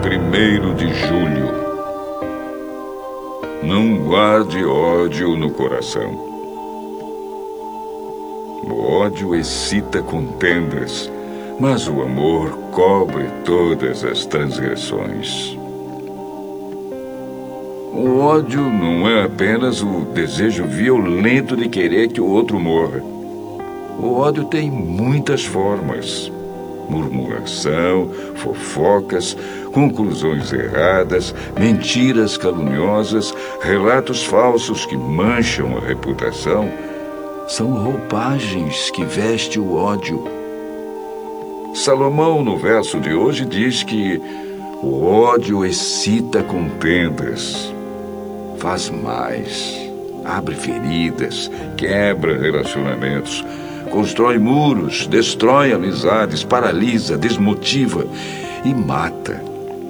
1º de julho. Não guarde ódio no coração. O ódio excita contendas, mas o amor cobre todas as transgressões. O ódio não é apenas o desejo violento de querer que o outro morra. O ódio tem muitas formas: murmuração, fofocas, conclusões erradas, mentiras caluniosas, relatos falsos que mancham a reputação. São roupagens que veste o ódio. Salomão, no verso de hoje, diz que o ódio excita contendas, faz mais, abre feridas, quebra relacionamentos, constrói muros, destrói amizades, paralisa, desmotiva e mata.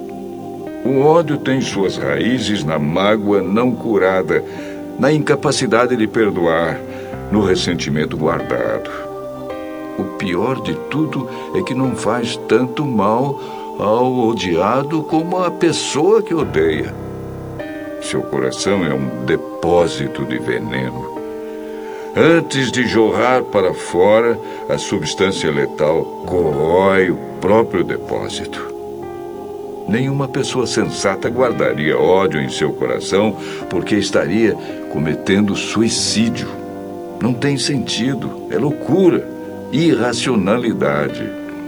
O ódio tem suas raízes na mágoa não curada, na incapacidade de perdoar, no ressentimento guardado. O pior de tudo é que não faz tanto mal ao odiado como a pessoa que odeia. Seu coração é um depósito de veneno. Antes de jorrar para fora, a substância letal corrói o próprio depósito. Nenhuma pessoa sensata guardaria ódio em seu coração porque estaria cometendo suicídio. Não tem sentido, é loucura, irracionalidade.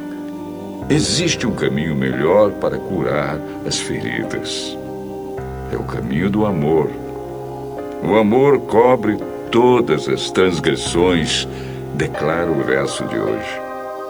Existe um caminho melhor para curar as feridas. É o caminho do amor. O amor cobre todas as transgressões, declara o verso de hoje.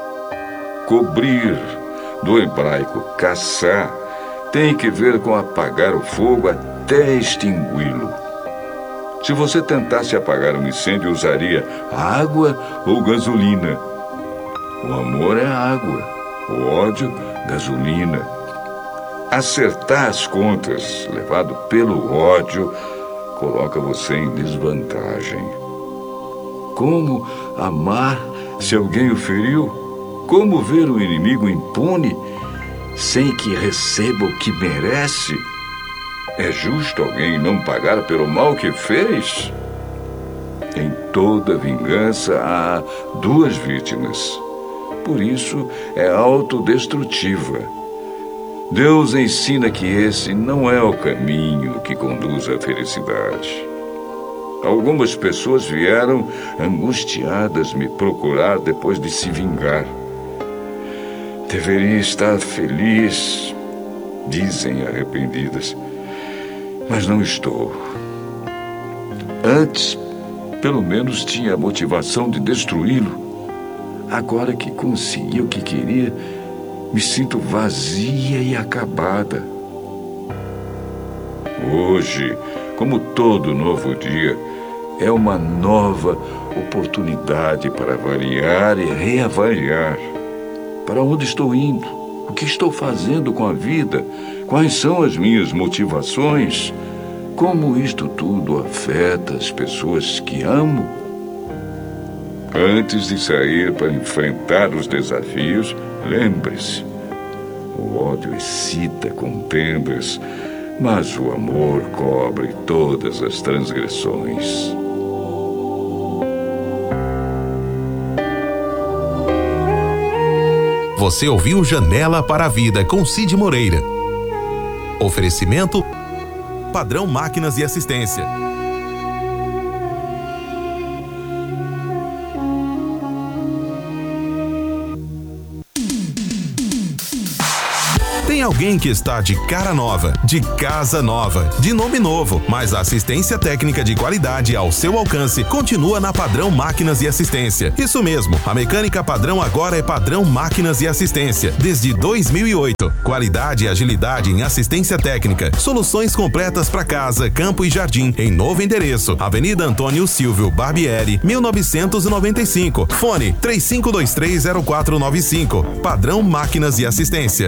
Cobrir, do hebraico caçar, tem que ver com apagar o fogo até extingui-lo. Se você tentasse apagar um incêndio, usaria água ou gasolina. O amor é água, o ódio, gasolina. Acertar as contas, levado pelo ódio, coloca você em desvantagem. Como amar se alguém o feriu? Como ver o inimigo impune sem que receba o que merece? É justo alguém não pagar pelo mal que fez? Em toda vingança há duas vítimas. Por isso é autodestrutiva. Deus ensina que esse não é o caminho que conduz à felicidade. Algumas pessoas vieram angustiadas me procurar depois de se vingar. Deveria estar feliz, dizem arrependidas, mas não estou. Antes, pelo menos tinha a motivação de destruí-lo. Agora que consegui o que queria, me sinto vazia e acabada. Hoje, como todo novo dia, é uma nova oportunidade para avaliar e reavaliar. Para onde estou indo? O que estou fazendo com a vida? Quais são as minhas motivações? Como isto tudo afeta as pessoas que amo? Antes de sair para enfrentar os desafios, lembre-se, o ódio excita contendas, mas o amor cobre todas as transgressões. Você ouviu Janela para a Vida com Cid Moreira. Oferecimento Padrão Máquinas e Assistência. Tem alguém que está de cara nova, de casa nova, de nome novo, mas a assistência técnica de qualidade ao seu alcance continua na Padrão Máquinas e Assistência. Isso mesmo, a mecânica padrão agora é Padrão Máquinas e Assistência, desde 2008. Qualidade e agilidade em assistência técnica, soluções completas para casa, campo e jardim, em novo endereço, Avenida Antônio Silvio Barbieri, 1995. Fone 35230495. Padrão Máquinas e Assistência.